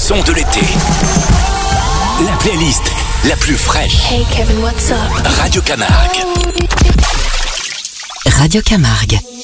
sons de l'été. La playlist la plus fraîche. Hey Kevin, what's up? Radio Camargue. Radio Camargue.